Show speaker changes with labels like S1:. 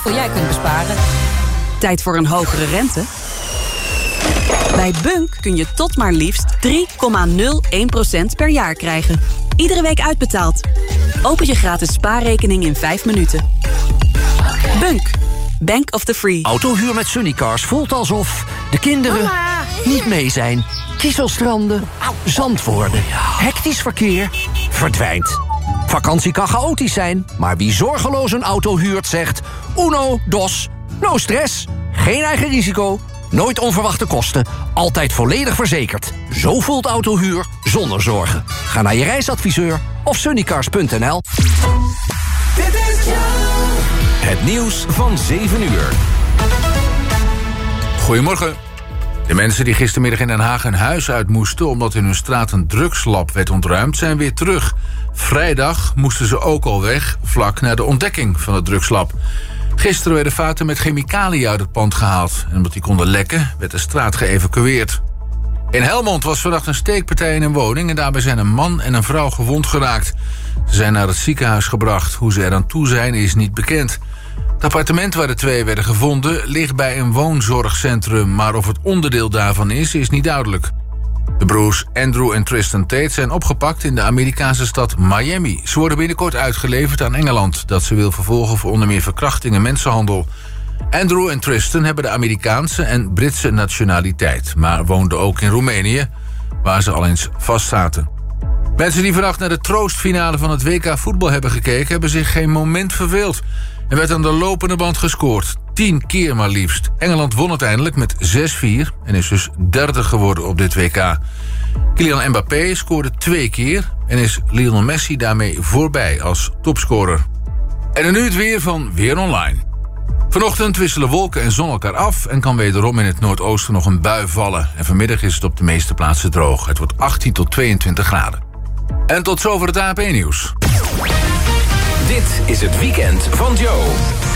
S1: Jij kunt besparen. Tijd voor een hogere rente? Bij Bunk kun je tot maar liefst 3,01% per jaar krijgen. Iedere week uitbetaald. Open je gratis spaarrekening in 5 minuten. Bunk. Bank of the Free.
S2: Autohuur met Sunnycars voelt alsof de kinderen niet mee zijn. Kieselstranden, zand worden, hectisch verkeer, verdwijnt. Vakantie kan chaotisch zijn, maar wie zorgeloos een auto huurt zegt... Uno, dos, no stress, geen eigen risico, nooit onverwachte kosten, altijd volledig verzekerd. Zo voelt autohuur zonder zorgen. Ga naar je reisadviseur of sunnycars.nl.
S3: Het nieuws van 7 uur.
S4: Goedemorgen. De mensen die gistermiddag in Den Haag een huis uit moesten... omdat in hun straat een drugslab werd ontruimd, zijn weer terug. Vrijdag moesten ze ook al weg, vlak na de ontdekking van het drugslab. Gisteren werden vaten met chemicaliën uit het pand gehaald. En omdat die konden lekken, werd de straat geëvacueerd. In Helmond was vannacht een steekpartij in een woning... en daarbij zijn een man en een vrouw gewond geraakt. Ze zijn naar het ziekenhuis gebracht. Hoe ze er aan toe zijn, is niet bekend. Het appartement waar de twee werden gevonden ligt bij een woonzorgcentrum... maar of het onderdeel daarvan is niet duidelijk. De broers Andrew en Tristan Tate zijn opgepakt in de Amerikaanse stad Miami. Ze worden binnenkort uitgeleverd aan Engeland... dat ze wil vervolgen voor onder meer verkrachting en mensenhandel. Andrew en Tristan hebben de Amerikaanse en Britse nationaliteit... maar woonden ook in Roemenië, waar ze al eens vastzaten. Mensen die vannacht naar de troostfinale van het WK voetbal hebben gekeken... hebben zich geen moment verveeld. Er werd aan de lopende band gescoord. 10 keer maar liefst. Engeland won uiteindelijk met 6-4 en is dus derde geworden op dit WK. Kylian Mbappé scoorde 2 keer en is Lionel Messi daarmee voorbij als topscorer. En dan nu het weer van Weer Online. Vanochtend wisselen wolken en zon elkaar af... en kan wederom in het noordoosten nog een bui vallen. En vanmiddag is het op de meeste plaatsen droog. Het wordt 18 tot 22 graden. En tot zover het ANP-nieuws.
S3: Dit is het weekend van Joe.